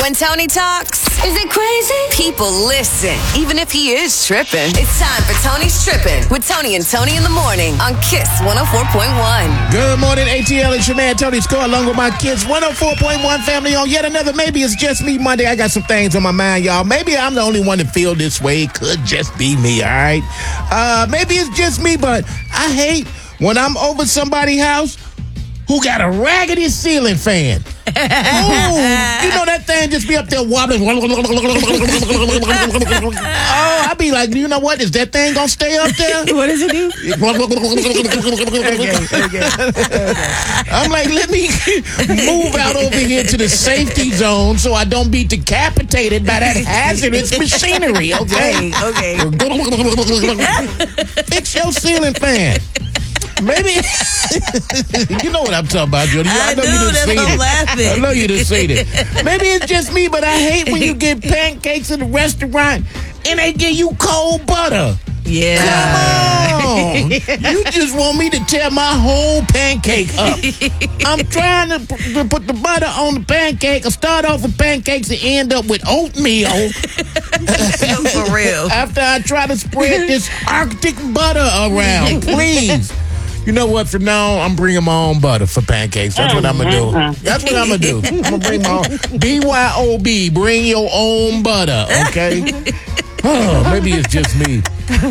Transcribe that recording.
When Tony talks, is it crazy? People listen, even if he is tripping. It's time for Tony's Tripping with Tony and Tony in the morning on Kiss 104.1. Good morning, ATL. It's your man, Tony Score, along with my kids. 104.1 family on yet another Maybe It's Just Me Monday. I got some things on my mind, y'all. Maybe I'm the only one that feel this way. It could just be me, all right? Maybe it's just me, but I hate when I'm over somebody's house who got a raggedy ceiling fan. Oh, you know that thing just be up there wobbling. Oh, I be like, you know what? Is that thing gonna stay up there? What does it do? Okay. I'm like, let me move out over here to the safety zone so I don't be decapitated by that hazardous machinery. Okay. Fix your ceiling fan. Maybe you know what I'm talking about, Jody. I know you done seen it. I know you done seen it. Maybe it's just me, but I hate when you get pancakes in the restaurant and they give you cold butter. Yeah. Come on. You just want me to tear my whole pancake up. I'm trying to put the butter on the pancake. I start off with pancakes and end up with oatmeal. For real. After I try to spread this Arctic butter around, please. You know what? From now on, I'm bringing my own butter for pancakes. That's what I'm going to do. That's what I'm going to do. I'm going to bring my own. BYOB, bring your own butter, okay? Oh, maybe it's just me.